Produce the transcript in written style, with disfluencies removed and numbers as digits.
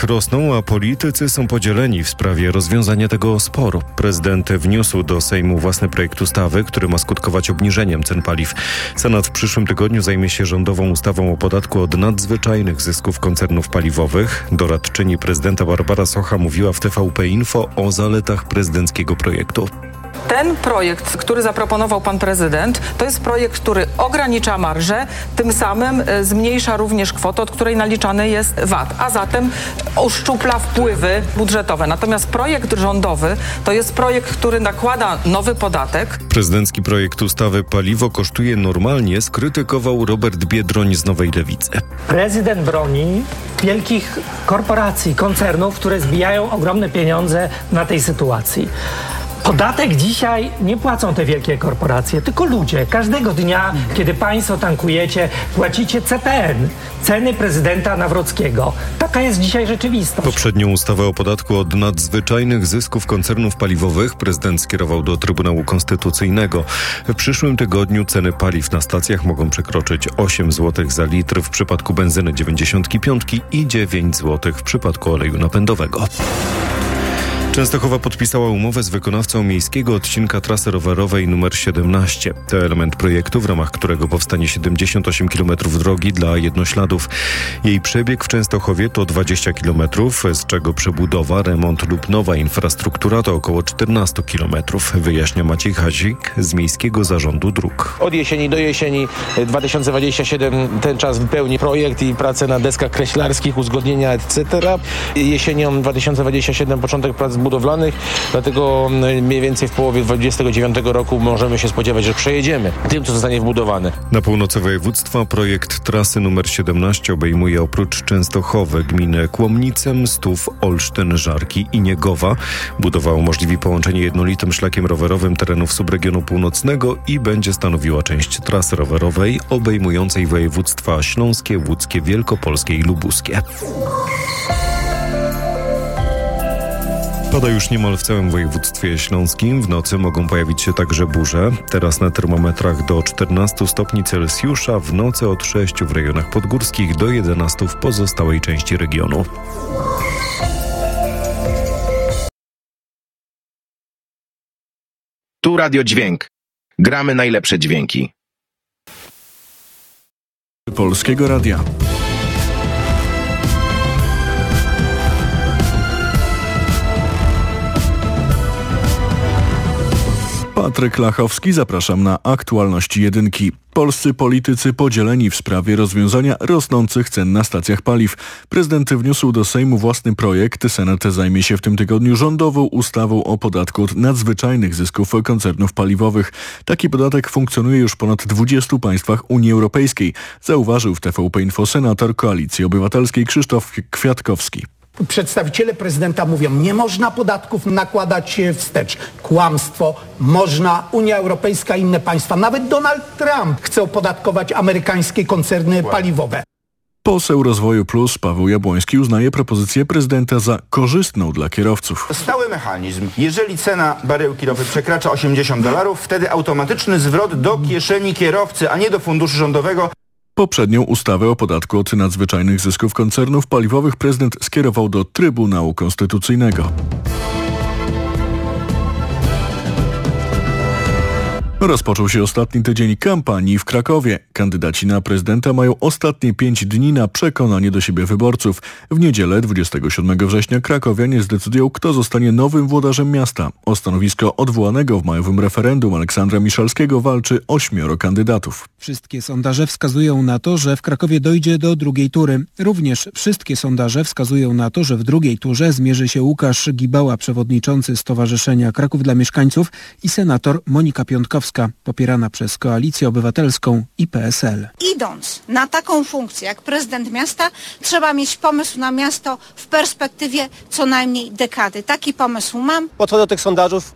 sondażach rosną, a politycy są podzieleni w sprawie rozwiązania tego sporu. Prezydent wniósł do Sejmu własny projekt ustawy, który ma skutkować obniżeniem cen paliw. Senat w przyszłym tygodniu zajmie się rządową ustawą o podatku od nadzwyczajnych zysków koncernów paliwowych. Doradczyni prezydenta Barbara Socha mówiła w TVP Info o zaletach prezydenckiego projektu. Ten projekt, który zaproponował pan prezydent, to jest projekt, który ogranicza marżę, tym samym zmniejsza również kwotę, od której naliczany jest VAT, a zatem uszczupla wpływy budżetowe. Natomiast projekt rządowy to jest projekt, który nakłada nowy podatek. Prezydencki projekt ustawy Paliwo kosztuje normalnie skrytykował Robert Biedroń z Nowej Lewicy. Prezydent broni wielkich korporacji, koncernów, które zbijają ogromne pieniądze na tej sytuacji. Podatek dzisiaj nie płacą te wielkie korporacje, tylko ludzie. Każdego dnia, kiedy państwo tankujecie, płacicie CPN, ceny prezydenta Nawrockiego. Taka jest dzisiaj rzeczywistość. Poprzednią ustawę o podatku od nadzwyczajnych zysków koncernów paliwowych prezydent skierował do Trybunału Konstytucyjnego. W przyszłym tygodniu ceny paliw na stacjach mogą przekroczyć 8 zł za litr w przypadku benzyny 95 i 9 zł w przypadku oleju napędowego. Częstochowa podpisała umowę z wykonawcą miejskiego odcinka trasy rowerowej nr 17. To element projektu, w ramach którego powstanie 78 km drogi dla jednośladów. Jej przebieg w Częstochowie to 20 km, z czego przebudowa, remont lub nowa infrastruktura to około 14 km, wyjaśnia Maciej Hazik z Miejskiego Zarządu Dróg. Od jesieni do jesieni 2027 ten czas wypełni projekt i prace na deskach kreślarskich, uzgodnienia etc. Jesienią 2027 początek prac budowlanych, dlatego mniej więcej w połowie 2029 roku możemy się spodziewać, że przejedziemy tym, co zostanie wbudowane. Na północy województwa projekt trasy nr 17 obejmuje oprócz Częstochowy gminy Kłomnice, Mstów, Olsztyn, Żarki i Niegowa. Budowa umożliwi połączenie jednolitym szlakiem rowerowym terenów subregionu północnego i będzie stanowiła część trasy rowerowej obejmującej województwa śląskie, łódzkie, wielkopolskie i lubuskie. Pada już niemal w całym województwie śląskim. W nocy mogą pojawić się także burze. Teraz na termometrach do 14 stopni Celsjusza, w nocy od 6 w rejonach podgórskich do 11 w pozostałej części regionu. Tu Radio Dźwięk. Gramy najlepsze dźwięki. Polskiego Radia. Patryk Lachowski, zapraszam na aktualności jedynki. Polscy politycy podzieleni w sprawie rozwiązania rosnących cen na stacjach paliw. Prezydent wniósł do Sejmu własny projekt. Senat zajmie się w tym tygodniu rządową ustawą o podatku od nadzwyczajnych zysków koncernów paliwowych. Taki podatek funkcjonuje już w ponad 20 państwach Unii Europejskiej, zauważył w TVP Info senator Koalicji Obywatelskiej Krzysztof Kwiatkowski. Przedstawiciele prezydenta mówią, nie można podatków nakładać wstecz. Kłamstwo. Można. Unia Europejska i inne państwa. Nawet Donald Trump chce opodatkować amerykańskie koncerny paliwowe. Poseł Rozwoju Plus Paweł Jabłoński uznaje propozycję prezydenta za korzystną dla kierowców. Stały mechanizm. Jeżeli cena baryłki ropy przekracza $80, wtedy automatyczny zwrot do kieszeni kierowcy, a nie do funduszu rządowego. Poprzednią ustawę o podatku od nadzwyczajnych zysków koncernów paliwowych prezydent skierował do Trybunału Konstytucyjnego. Rozpoczął się ostatni tydzień kampanii w Krakowie. Kandydaci na prezydenta mają ostatnie 5 dni na przekonanie do siebie wyborców. W niedzielę 27 września krakowianie zdecydują, kto zostanie nowym włodarzem miasta. O stanowisko odwołanego w majowym referendum Aleksandra Miszalskiego walczy 8 kandydatów. Wszystkie sondaże wskazują na to, że w Krakowie dojdzie do drugiej tury. Również wszystkie sondaże wskazują na to, że w drugiej turze zmierzy się Łukasz Gibała, przewodniczący Stowarzyszenia Kraków dla Mieszkańców, i senator Monika Piątkowska, popierana przez Koalicję Obywatelską i PSL. Idąc na taką funkcję jak prezydent miasta, trzeba mieć pomysł na miasto w perspektywie co najmniej dekady. Taki pomysł mam. Podchodzę do tych sondażów